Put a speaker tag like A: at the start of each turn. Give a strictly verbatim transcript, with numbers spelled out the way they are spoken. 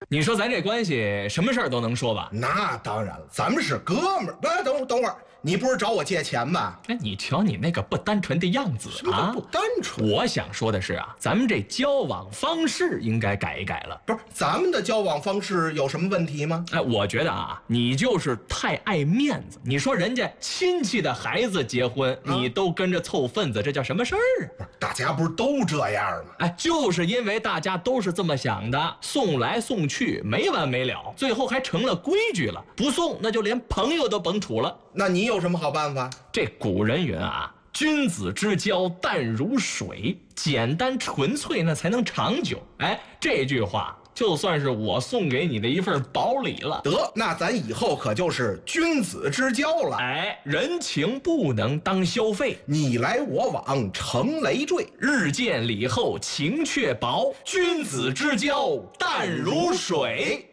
A: 你说咱这关系什么事儿都能说吧？
B: 那当然了，咱们是哥们儿。不，等会儿等会儿，你不是找我借钱吧？
A: 哎，你瞧你那个不单纯的样子啊！
B: 不单纯。
A: 我想说的是啊，咱们这交往方式应该改一改了。
B: 不是，咱们的交往方式有什么问题吗？
A: 哎，我觉得啊，你就是太爱面子。你说人家亲戚的孩子结婚，啊、你都跟着凑份子，这叫什么事儿啊？
B: 大家不是都这样吗？
A: 哎，就是因为大家都是这么想的，送来送去没完没了，最后还成了规矩了。不送，那就连朋友都甭处了。
B: 那你有什么好办法？
A: 这古人云啊，君子之交淡如水，简单纯粹那才能长久。哎，这句话就算是我送给你的一份薄礼了。
B: 得，那咱以后可就是君子之交了。
A: 哎，人情不能当消费，
B: 你来我往成累赘，
A: 日见礼后情却薄，君子之交淡如水。